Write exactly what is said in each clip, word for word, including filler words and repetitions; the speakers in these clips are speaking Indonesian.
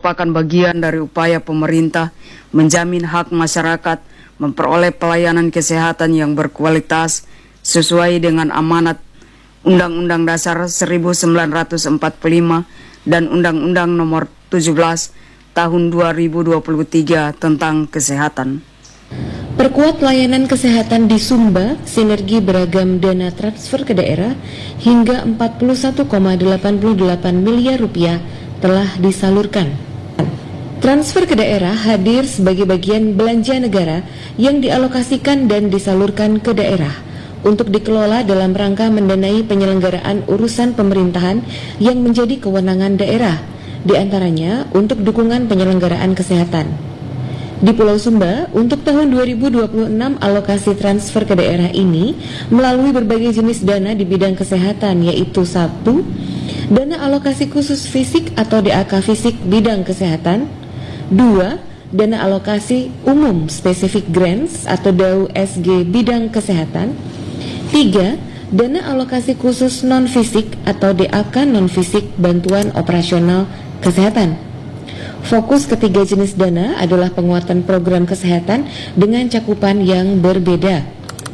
merupakan bagian dari upaya pemerintah menjamin hak masyarakat memperoleh pelayanan kesehatan yang berkualitas sesuai dengan amanat Undang-Undang Dasar seribu sembilan ratus empat puluh lima dan Undang-Undang Nomor tujuh belas Tahun dua ribu dua puluh tiga tentang kesehatan. Perkuat layanan kesehatan di Sumba, sinergi beragam dana transfer ke daerah hingga empat puluh satu koma delapan delapan miliar rupiah telah disalurkan. Transfer ke daerah hadir sebagai bagian belanja negara yang dialokasikan dan disalurkan ke daerah untuk dikelola dalam rangka mendanai penyelenggaraan urusan pemerintahan yang menjadi kewenangan daerah, di antaranya untuk dukungan penyelenggaraan kesehatan. Di Pulau Sumba, untuk tahun dua ribu dua puluh enam alokasi transfer ke daerah ini melalui berbagai jenis dana di bidang kesehatan, yaitu satu, dana alokasi khusus fisik atau D A K fisik bidang kesehatan, dua, dana alokasi umum spesifik grants atau D A U S G bidang kesehatan, tiga, dana alokasi khusus non-fisik atau D A K non-fisik bantuan operasional kesehatan. Fokus ketiga jenis dana adalah penguatan program kesehatan dengan cakupan yang berbeda.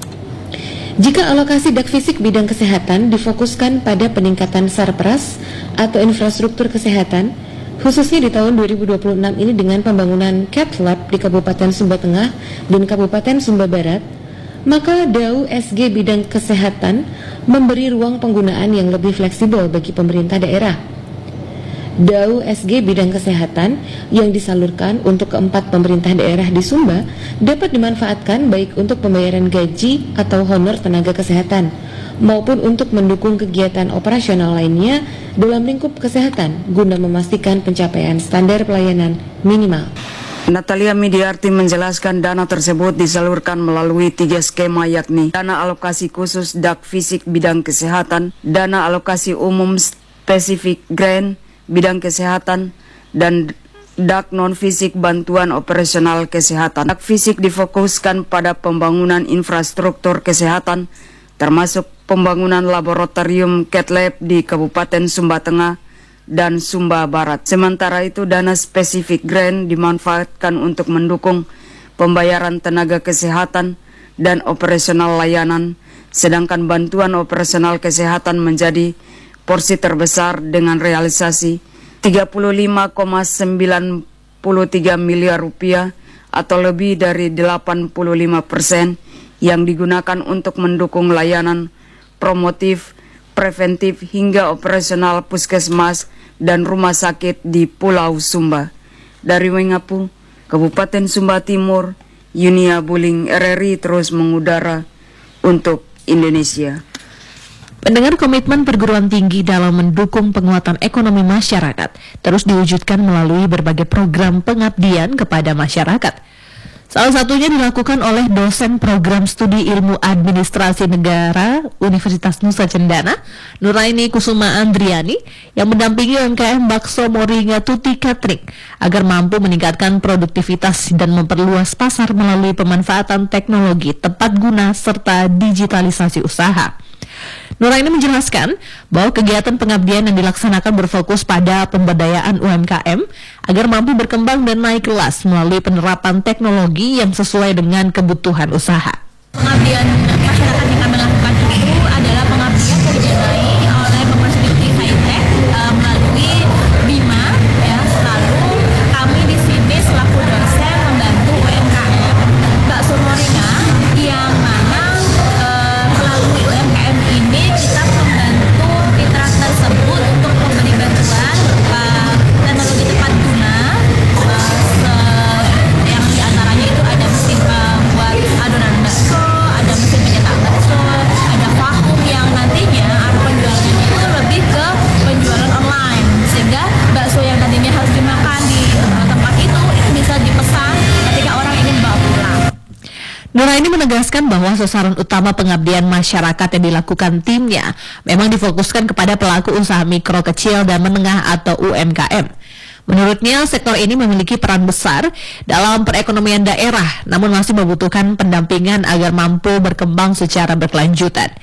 Jika alokasi D A K fisik bidang kesehatan difokuskan pada peningkatan sarpras atau infrastruktur kesehatan, khususnya di tahun dua ribu dua puluh enam ini dengan pembangunan cath lab di Kabupaten Sumba Tengah dan Kabupaten Sumba Barat, maka D A U S G bidang kesehatan memberi ruang penggunaan yang lebih fleksibel bagi pemerintah daerah. D A U S G bidang kesehatan yang disalurkan untuk keempat pemerintah daerah di Sumba dapat dimanfaatkan baik untuk pembayaran gaji atau honor tenaga kesehatan maupun untuk mendukung kegiatan operasional lainnya dalam lingkup kesehatan guna memastikan pencapaian standar pelayanan minimal. Natalia Midiarti menjelaskan dana tersebut disalurkan melalui tiga skema, yakni dana alokasi khusus D A K fisik bidang kesehatan, dana alokasi umum spesifik grant bidang kesehatan, dan D A K non-fisik bantuan operasional kesehatan. D A K fisik difokuskan pada pembangunan infrastruktur kesehatan, termasuk pembangunan laboratorium cath lab di Kabupaten Sumba Tengah dan Sumba Barat. Sementara itu, dana spesifik grant dimanfaatkan untuk mendukung pembayaran tenaga kesehatan dan operasional layanan, sedangkan bantuan operasional kesehatan menjadi porsi terbesar dengan realisasi tiga puluh lima koma sembilan tiga miliar rupiah atau lebih dari delapan puluh lima persen yang digunakan untuk mendukung layanan promotif, preventif hingga operasional puskesmas dan rumah sakit di Pulau Sumba. Dari Wengapu, Kabupaten Sumba Timur, Yunia Buling R R I terus mengudara untuk Indonesia. Mendengar komitmen perguruan tinggi dalam mendukung penguatan ekonomi masyarakat terus diwujudkan melalui berbagai program pengabdian kepada masyarakat. Salah satunya dilakukan oleh dosen program studi ilmu administrasi negara Universitas Nusa Cendana, Nuraini Kusuma Andriani, yang mendampingi U M K M Bakso Moringa Tuti Catering agar mampu meningkatkan produktivitas dan memperluas pasar melalui pemanfaatan teknologi tepat guna serta digitalisasi usaha. Nuraini menjelaskan bahwa kegiatan pengabdian yang dilaksanakan berfokus pada pemberdayaan U M K M agar mampu berkembang dan naik kelas melalui penerapan teknologi yang sesuai dengan kebutuhan usaha. Pengabdian masyarakat yang kami lakukan itu adalah pengabdian yang didanai oleh Pemerintah High-Tech uh, melalui Bima, ya. Lalu kami di sini selaku dosen membantu U M K M Bakso Moringa yang mana uh, melalui U M K M ini kita membantu mitra tersebut untuk memberi bantuan berupa teknologi tepat guna, uh, yang diantaranya itu ada mesin uh, buat adonan bakso, ada mesin pencetak bakso, ada vakum yang nantinya penjualannya itu lebih ke penjualan online, sehingga bakso yang nantinya harus dimakan di uh, tempat itu itu bisa dipesan ketika orang ingin bawa pulang. Nuraini menegaskan bahwa sasaran utama pengabdian masyarakat yang dilakukan timnya memang difokuskan kepada pelaku usaha mikro, kecil, dan menengah atau U M K M. Menurutnya, sektor ini memiliki peran besar dalam perekonomian daerah, namun masih membutuhkan pendampingan agar mampu berkembang secara berkelanjutan.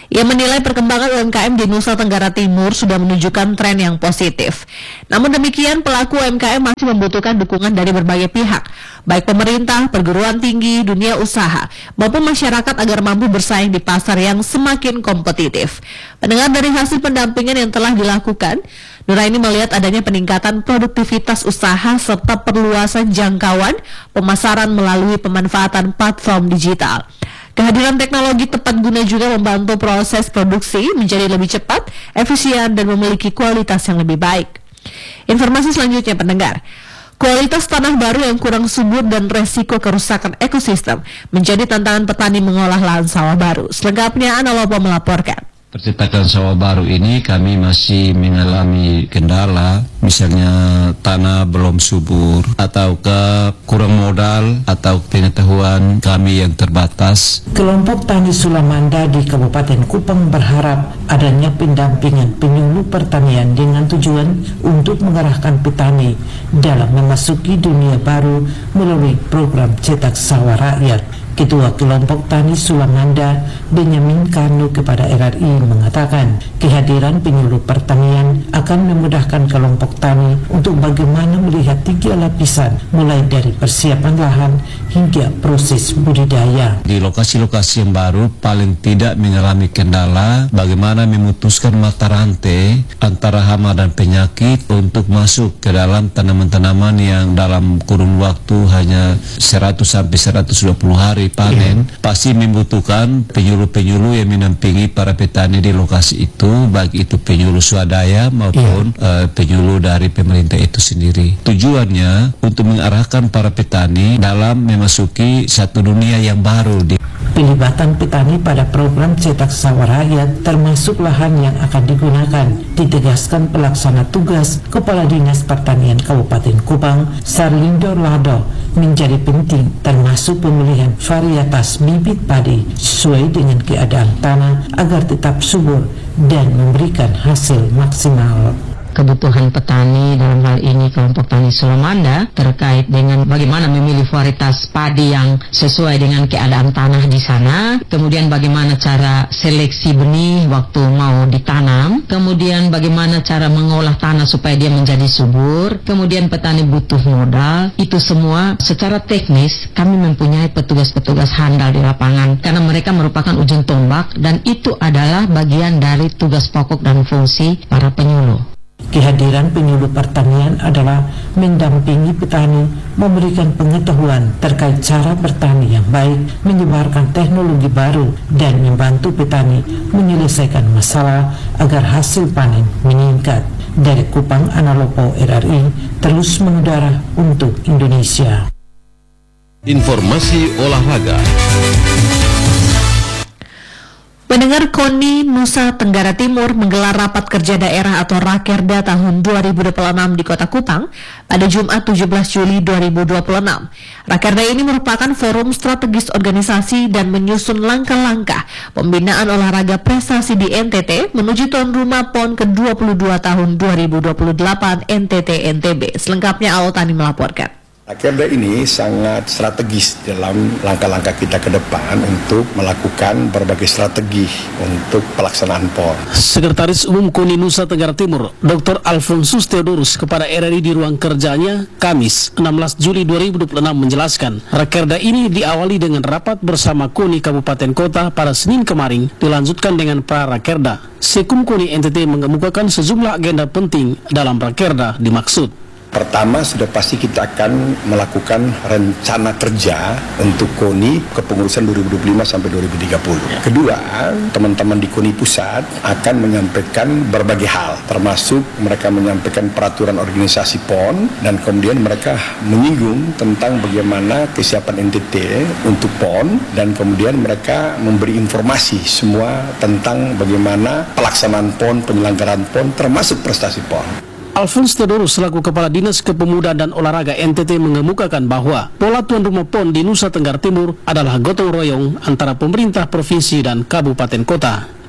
Ia menilai perkembangan U M K M di Nusa Tenggara Timur sudah menunjukkan tren yang positif. Namun demikian, pelaku U M K M masih membutuhkan dukungan dari berbagai pihak, baik pemerintah, perguruan tinggi, dunia usaha, maupun masyarakat agar mampu bersaing di pasar yang semakin kompetitif. Pendengar dari hasil pendampingan yang telah dilakukan, Nuraini melihat adanya peningkatan produktivitas usaha serta perluasan jangkauan pemasaran melalui pemanfaatan platform digital. Kehadiran teknologi tepat guna juga membantu proses produksi menjadi lebih cepat, efisien, dan memiliki kualitas yang lebih baik. Informasi selanjutnya, pendengar. Kualitas tanah baru yang kurang subur dan resiko kerusakan ekosistem menjadi tantangan petani mengolah lahan sawah baru. Selengkapnya, Analopo melaporkan. Percetakan sawah baru ini kami masih mengalami kendala, misalnya tanah belum subur, ataukah kurang modal, atau pengetahuan kami yang terbatas. Kelompok Tani Sulamanda di Kabupaten Kupang berharap adanya pendampingan penyuluh pertanian dengan tujuan untuk mengarahkan petani dalam memasuki dunia baru melalui program cetak sawah rakyat. Ketua Kelompok Tani Sulamanda, Benyamin Kanu, kepada R R I mengatakan kehadiran penyuluh pertanian akan memudahkan kelompok tani untuk bagaimana melihat tiga lapisan mulai dari persiapan lahan hingga proses budidaya. Di lokasi-lokasi yang baru paling tidak mengalami kendala bagaimana memutuskan mata rantai antara hama dan penyakit untuk masuk ke dalam tanaman-tanaman yang dalam kurun waktu hanya seratus sampai seratus dua puluh hari panen, yeah. Pasti membutuhkan penyuluh-penyuluh yang menampingi para petani di lokasi itu, baik itu penyuluh swadaya maupun yeah. uh, penyuluh dari pemerintah itu sendiri. Tujuannya untuk mengarahkan para petani dalam memasuki satu dunia yang baru. Di Pelibatan petani pada program cetak sawah rakyat termasuk lahan yang akan digunakan, ditegaskan pelaksana tugas Kepala Dinas Pertanian Kabupaten Kupang, Sarlindo Lado, menjadi penting termasuk pemilihan varietas bibit padi sesuai dengan keadaan tanah agar tetap subur dan memberikan hasil maksimal. Kebutuhan petani dalam hal ini kelompok tani Sulamanda terkait dengan bagaimana memilih varietas padi yang sesuai dengan keadaan tanah di sana, kemudian bagaimana cara seleksi benih waktu mau ditanam, kemudian bagaimana cara mengolah tanah supaya dia menjadi subur, kemudian petani butuh modal. Itu semua secara teknis kami mempunyai petugas-petugas handal di lapangan karena mereka merupakan ujung tombak dan itu adalah bagian dari tugas pokok dan fungsi para penyuluh. Kehadiran penyuluh pertanian adalah mendampingi petani, memberikan pengetahuan terkait cara bertani yang baik, menyebarkan teknologi baru, dan membantu petani menyelesaikan masalah agar hasil panen meningkat. Dari Kupang, Analopo, R R I, terus mengudara untuk Indonesia. Informasi olahraga. Pendengar, KONI Nusa Tenggara Timur menggelar rapat kerja daerah atau Rakerda tahun dua ribu dua puluh enam di Kota Kupang pada Jumat tujuh belas Juli dua ribu dua puluh enam. Rakerda ini merupakan forum strategis organisasi dan menyusun langkah-langkah pembinaan olahraga prestasi di N T T menuju tuan rumah PON ke dua puluh dua tahun dua ribu dua puluh delapan N T T N T B. Selengkapnya Aotani melaporkan. Rakerda ini sangat strategis dalam langkah-langkah kita ke depan untuk melakukan berbagai strategi untuk pelaksanaan PON. Sekretaris Umum KONI Nusa Tenggara Timur, Doktor Alfonsus Theodorus, kepada R R I di ruang kerjanya Kamis enam belas Juli dua ribu dua puluh enam menjelaskan, Rakerda ini diawali dengan rapat bersama KONI Kabupaten Kota pada Senin kemarin, dilanjutkan dengan pra Rakerda. Sekum KONI N T T mengemukakan sejumlah agenda penting dalam Rakerda dimaksud. Pertama, sudah pasti kita akan melakukan rencana kerja untuk KONI kepengurusan dua ribu dua puluh lima sampai dua ribu tiga puluh. Kedua, teman-teman di KONI Pusat akan menyampaikan berbagai hal, termasuk mereka menyampaikan peraturan organisasi PON, dan kemudian mereka menyinggung tentang bagaimana kesiapan N T T untuk PON, dan kemudian mereka memberi informasi semua tentang bagaimana pelaksanaan PON, penyelenggaraan PON, termasuk prestasi PON. Alfonsus Theodorus selaku Kepala Dinas Kepemudaan dan Olahraga N T T mengemukakan bahwa pola tuan rumah PON di Nusa Tenggara Timur adalah gotong royong antara pemerintah provinsi dan kabupaten kota.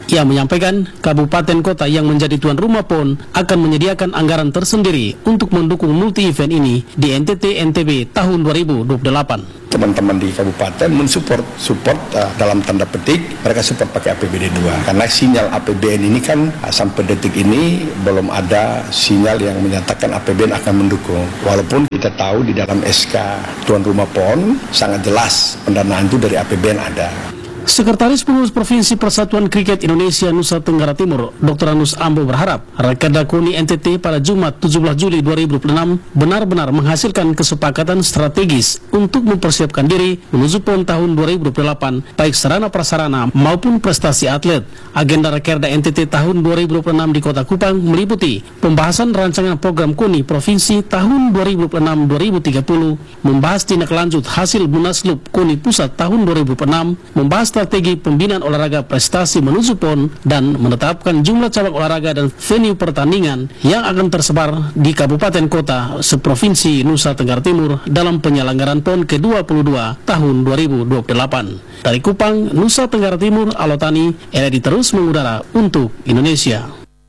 Ia menyampaikan kabupaten kota yang menjadi tuan rumah P O N akan menyediakan anggaran tersendiri untuk mendukung multi-event ini di N T T N T B tahun dua ribu dua puluh delapan. Teman-teman di kabupaten mensupport support uh, dalam tanda petik mereka support pakai A P B D dua karena sinyal A P B N ini kan uh, sampai detik ini belum ada sinyal yang menyatakan A P B N akan mendukung, walaupun kita tahu di dalam S K tuan rumah P O N sangat jelas pendanaan itu dari A P B N ada. Sekretaris Pengurus Provinsi Persatuan Kriket Indonesia Nusa Tenggara Timur, Doktor Anus Ambo berharap Rakerda KONI N T T pada Jumat tujuh belas Juli dua ribu dua puluh enam benar-benar menghasilkan kesepakatan strategis untuk mempersiapkan diri menuju P O N tahun dua ribu dua puluh delapan, baik sarana prasarana maupun prestasi atlet. Agenda Rakerda N T T tahun dua ribu dua puluh enam di Kota Kupang meliputi pembahasan rancangan program KONI Provinsi tahun dua ribu dua puluh enam sampai dua ribu tiga puluh, membahas tindak lanjut hasil Munaslup KONI Pusat tahun dua ribu dua puluh enam, membahas strategi pembinaan olahraga prestasi menuju P O N, dan menetapkan jumlah cabang olahraga dan venue pertandingan yang akan tersebar di kabupaten kota seprovinsi Nusa Tenggara Timur dalam penyelenggaraan P O N ke dua puluh dua tahun dua ribu dua puluh delapan. Dari Kupang, Nusa Tenggara Timur, Alotani, R R I terus mengudara untuk Indonesia.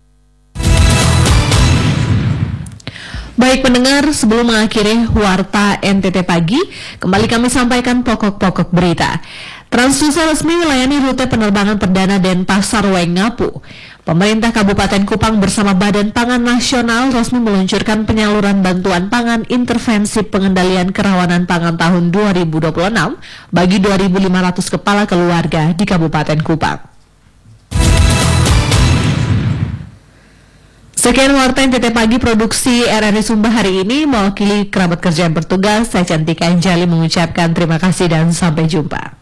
Baik pendengar, sebelum mengakhiri Warta N T T Pagi, kembali kami sampaikan pokok-pokok berita. Transnusa resmi melayani rute penerbangan perdana Denpasar Waingapu. Pemerintah Kabupaten Kupang bersama Badan Pangan Nasional resmi meluncurkan penyaluran bantuan pangan intervensi pengendalian kerawanan pangan tahun dua ribu dua puluh enam bagi dua ribu lima ratus kepala keluarga di Kabupaten Kupang. Sekian Warta N T T Pagi produksi R R I Sumba hari ini. Mewakili kerabat kerja yang bertugas, saya Cantika Anjali mengucapkan terima kasih dan sampai jumpa.